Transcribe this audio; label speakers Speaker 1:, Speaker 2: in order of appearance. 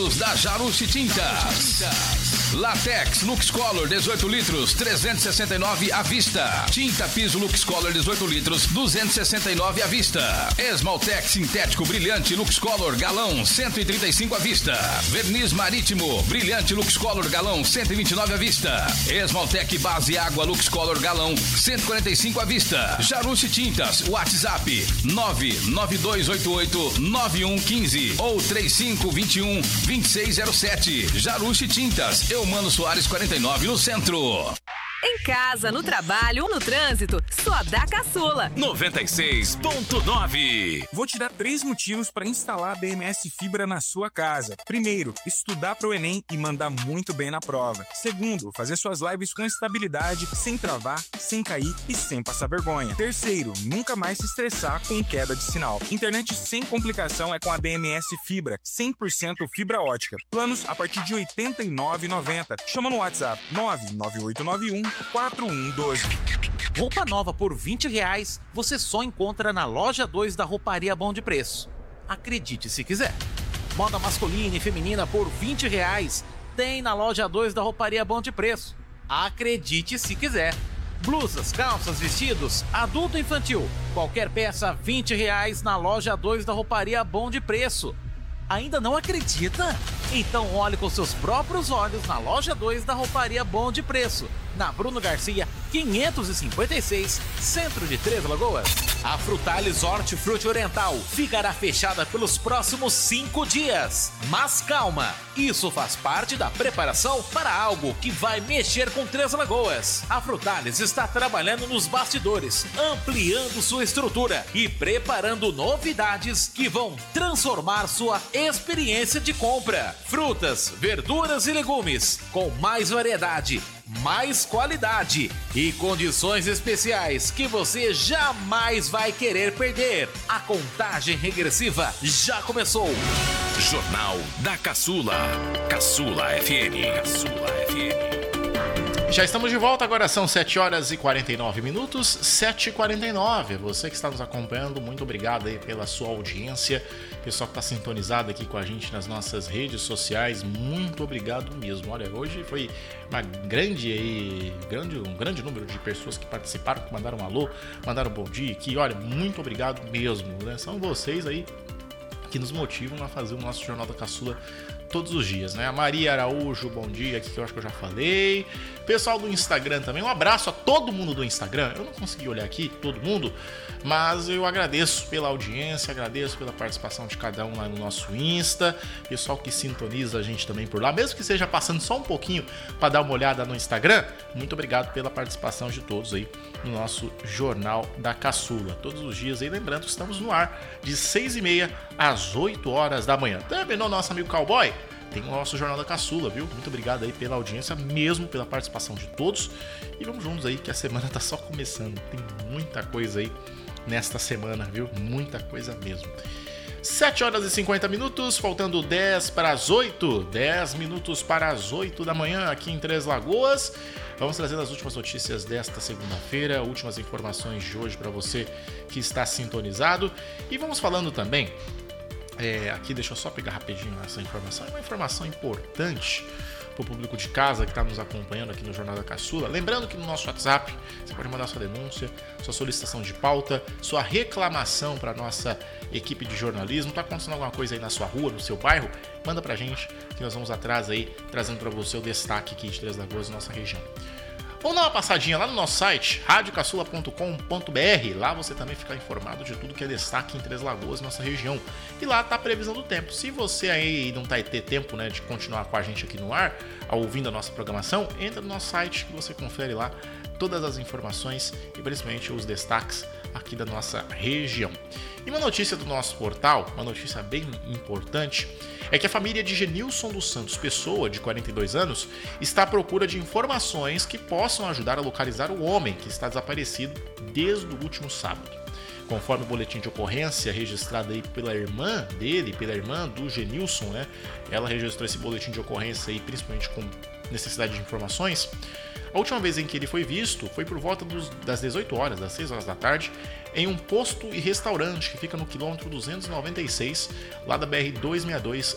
Speaker 1: produtos da Jarucci Tintas. Latex Lux Color 18 litros, 369 à vista. Tinta piso Lux Color 18 litros, 269 à vista. Esmaltex sintético brilhante Lux Color galão, 135 à vista. Verniz marítimo brilhante Lux Color galão, 129 à vista. Esmaltec base água Lux Color galão, 145 à vista. Jarucci Tintas, WhatsApp 992889115 ou 3521-2607. Jarucci Tintas, Eumano Soares 49 no centro.
Speaker 2: Em casa, no trabalho ou no trânsito, só dá Caçula.
Speaker 3: 96.9. Vou te dar 3 motivos para instalar a BMS Fibra na sua casa. Primeiro, estudar para o Enem e mandar muito bem na prova. Segundo, fazer suas lives com estabilidade, sem travar, sem cair e sem passar vergonha. Terceiro, nunca mais se estressar com queda de sinal. Internet sem complicação é com a BMS Fibra, 100% fibra ótica. Planos a partir de R$ 89,90. Chama no WhatsApp 99891 4112.
Speaker 4: Roupa nova por R$20 você só encontra na loja 2 da Rouparia Bom de Preço. Acredite se quiser. Moda masculina e feminina por R$20 tem na loja 2 da Rouparia Bom de Preço. Acredite se quiser. Blusas, calças, vestidos, adulto e infantil. Qualquer peça R$20 na loja 2 da Rouparia Bom de Preço. Ainda não acredita? Então olhe com seus próprios olhos na loja 2 da Rouparia Bom de Preço, na Bruno Garcia, 556, centro de Três Lagoas. A Frutalis Hortifruti Oriental ficará fechada pelos próximos 5 dias. Mas calma, isso faz parte da preparação para algo que vai mexer com Três Lagoas. A Frutalis está trabalhando nos bastidores, ampliando sua estrutura e preparando novidades que vão transformar sua experiência de compra. Frutas, verduras e legumes com mais variedade, mais qualidade e condições especiais que você jamais vai querer perder. A contagem regressiva já começou.
Speaker 5: Jornal da Caçula. Caçula FM. Caçula FM.
Speaker 6: Já estamos de volta, agora são 7 horas e 49 minutos, 7h49. Você que está nos acompanhando, muito obrigado aí pela sua audiência. Pessoal que está sintonizado aqui com a gente nas nossas redes sociais, muito obrigado mesmo. Olha, hoje foi um grande número de pessoas que participaram, que mandaram um alô, mandaram um bom dia aqui. Olha, muito obrigado mesmo, né? São vocês aí que nos motivam a fazer o nosso Jornal da Caçula todos os dias, né? A Maria Araújo, bom dia, aqui que eu acho que eu já falei. Pessoal do Instagram também, um abraço a todo mundo do Instagram. Eu não consegui olhar aqui, todo mundo, mas eu agradeço pela audiência, agradeço pela participação de cada um lá no nosso Insta. Pessoal que sintoniza a gente também por lá, mesmo que seja passando só um pouquinho para dar uma olhada no Instagram, muito obrigado pela participação de todos aí no nosso Jornal da Caçula. Todos os dias aí, lembrando que estamos no ar de 6h30 às 8 horas da manhã. Terminou nosso amigo Cowboy? Tem o nosso Jornal da Caçula, viu? Muito obrigado aí pela audiência, mesmo pela participação de todos. E vamos juntos aí, que a semana tá só começando. Tem muita coisa aí nesta semana, viu? Muita coisa mesmo. 7 horas e 50 minutos, faltando 10 para as 8. 10 minutos para as 8 da manhã aqui em Três Lagoas. Vamos trazer as últimas notícias desta segunda-feira, últimas informações de hoje para você que está sintonizado. E vamos falando também... aqui deixa eu só pegar rapidinho essa informação. É uma informação importante para o público de casa que está nos acompanhando aqui no Jornal da Caçula. Lembrando que no nosso WhatsApp você pode mandar sua denúncia, sua solicitação de pauta, sua reclamação para a nossa equipe de jornalismo. Está acontecendo alguma coisa aí na sua rua, no seu bairro? Manda para a gente que nós vamos atrás aí, trazendo para você o destaque aqui de Três Lagoas, nossa região. Vamos dar uma passadinha lá no nosso site, radiocaçula.com.br. Lá você também fica informado de tudo que é destaque em Três Lagoas, nossa região. E lá tá a previsão do tempo. Se você aí não vai ter tempo, né, de continuar com a gente aqui no ar, ouvindo a nossa programação, entra no nosso site que você confere lá todas as informações e principalmente os destaques aqui da nossa região. E uma notícia do nosso portal, uma notícia bem importante, é que a família de Genilson dos Santos Pessoa, de 42 anos, está à procura de informações que possam ajudar a localizar o homem que está desaparecido desde o último sábado. Conforme o boletim de ocorrência registrado aí pela irmã dele, pela irmã do Genilson, né? Ela registrou esse boletim de ocorrência aí, principalmente com necessidade de informações. A última vez em que ele foi visto foi por volta das 18 horas, das 6 horas da tarde, em um posto e restaurante que fica no quilômetro 296, lá da BR-262,